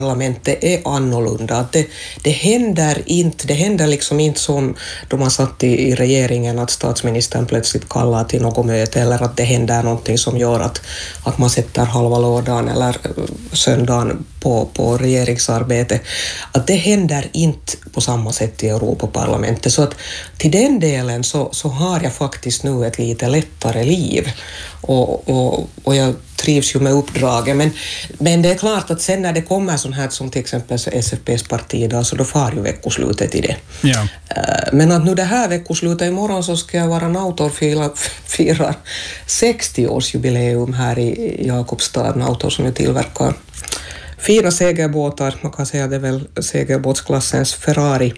Parlamentet är annorlunda. Att det händer liksom inte som då man satt i regeringen att statsministern plötsligt kallar till något möte eller att det händer någonting som gör att man sätter halva lådan eller söndagen på regeringsarbete. Att det händer inte på samma sätt i Europaparlamentet. Så att till den delen så har jag faktiskt nu ett lite lättare liv och jag trivs ju med uppdraget. Men det är klart att sen när det kommer sånt här som till exempel SFP:s parti då far ju veckoslutet i det. Ja. Men att nu det här veckoslutet imorgon så ska jag vara Nautor firar 60-årsjubileum här i Jakobstad. Nautor som ju tillverkar fina segelbåtar, man kan säga det är väl segelbåtsklassens Ferrari,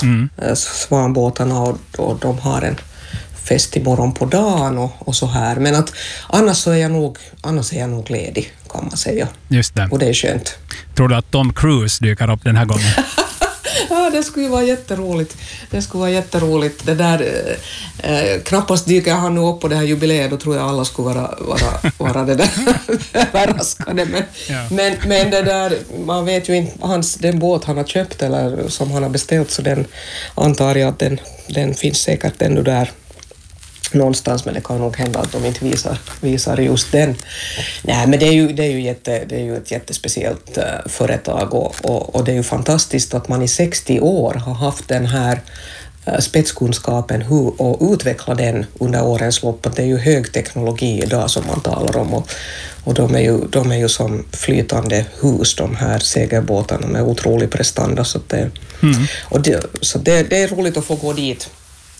Svanbåtarna och de har en fest imorgon på dagen och så här. Men att annars är jag nog ledig kan man säga. Just det. Och det är skönt. Tror du att Tom Cruise dyker upp den här gången? Ja, det skulle vara jätteroligt. Det där, knappast dyker han nu upp på det här jubileet, då tror jag alla skulle vara det där överraskade. Men det där, man vet ju inte, den båt han har köpt eller som han har beställt, så den antar jag att den finns säkert ännu där någonstans, men det kan nog hända att de inte visar just den. Nej, men det är ju ett jättespeciellt företag och det är ju fantastiskt att man i 60 år har haft den här spetskunskapen och utveckla den under årens lopp. Det är ju hög teknologi idag som man talar om och de är ju som flytande hus, de här segelbåtarna med otrolig prestanda, så det är roligt att få gå dit.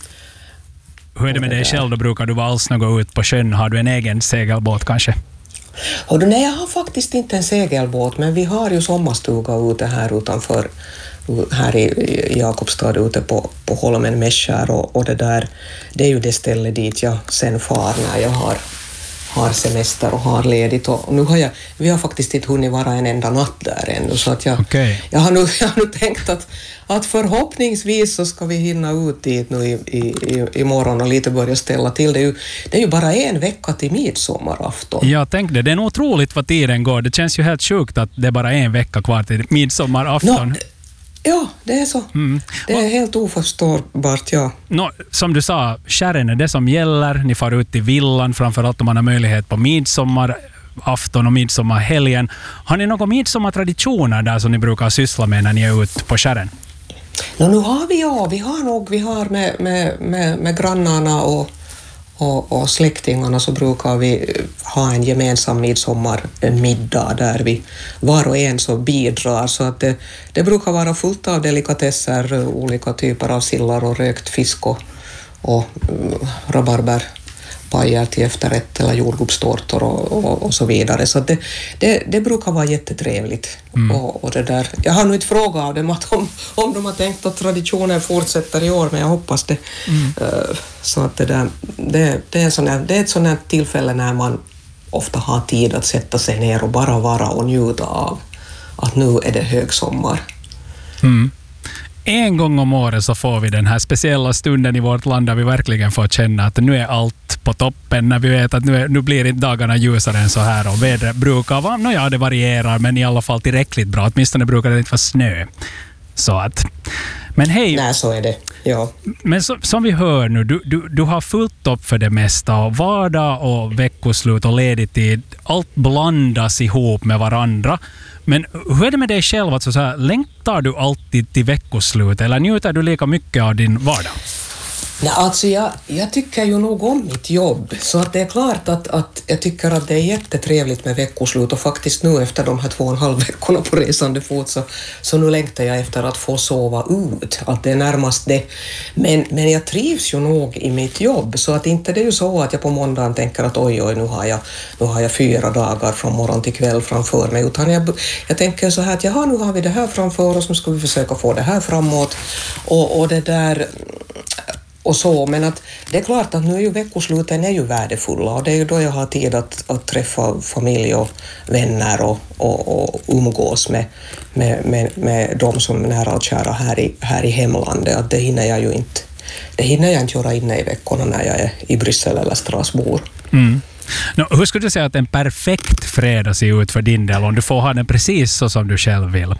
Hur är det med dig själv då? Brukar du alls gå ut på sjön? Har du en egen segelbåt kanske? Nej, jag har faktiskt inte en segelbåt, men vi har ju sommarstuga ute här utanför, här i Jakobstad ute på Holmen Mäskär och det där, det är ju det stället dit jag sen far när jag har semester och har ledigt, och nu vi har faktiskt inte hunnit vara en enda natt där ännu, så att jag har nu tänkt att förhoppningsvis så ska vi hinna ut dit nu i morgon och lite börja ställa till. Det är ju bara en vecka till midsommarafton. Jag tänkte det är nog otroligt vad tiden går. Det känns ju helt sjukt att det är bara en vecka kvar till midsommarafton. Ja, det är så. Det är helt oförstårbart, ja. Som du sa, kärren är det som gäller. Ni far ut i villan, framförallt om man har möjlighet på midsommarafton och midsommarhelgen. Har ni några midsommartraditioner där som ni brukar syssla med när ni är ute på kärren? Nu har vi har med grannarna och släktingarna så brukar vi ha en gemensam midsommarmiddag där vi var och en så bidrar, så att det brukar vara fullt av delikatesser, olika typer av sillar och rökt fisk och rabarberpajer till efterrätt eller jordgubbstårtor och så vidare, så att det brukar vara jättetrevligt. Och det där, jag har nu inte frågat av dem om de har tänkt att traditionen fortsätter i år, men jag hoppas det. Så att det är ett sånt här tillfälle när man ofta har tid att sätta sig ner och bara vara och njuta av att nu är det högsommar. En gång om året så får vi den här speciella stunden i vårt land där vi verkligen får känna att nu är allt på toppen, när vi vet att nu blir inte dagarna ljusare än så här och vädret brukar vara, det varierar, men i alla fall tillräckligt bra. Åtminstone brukar det inte vara snö. Så att, men hej. Nej, så är det. Ja. Men som vi hör nu, du har fullt upp för det mesta, och vardag och veckoslut och ledig tid, allt blandas ihop med varandra. Men hur är det med dig själv? Alltså så här, längtar du alltid till veckoslut eller njuter du lika mycket av din vardag? Nej, alltså jag tycker ju nog om mitt jobb, så att det är klart att jag tycker att det är jättetrevligt med veckoslut, och faktiskt nu efter de här 2,5 veckorna på resande fot så nu längtar jag efter att få sova ut, att det är närmast det. Men jag trivs ju nog i mitt jobb, så att inte det är ju så att jag på måndagen tänker att oj, nu har jag 4 dagar från morgon till kväll framför mig, utan jag tänker så här att nu har vi det här framför oss, nu ska vi försöka få det här framåt och det där och så, men att det är klart att nu är ju veckosluten är ju värdefulla, och det är ju då jag har tid att träffa familj och vänner och umgås med de som är nära och kära här i hemlandet. Att det hinner jag inte göra inne i veckorna när jag är i Bryssel eller Strasbourg. Hur skulle du säga att en perfekt fredag ser ut för din del om du får ha den precis så som du själv vill?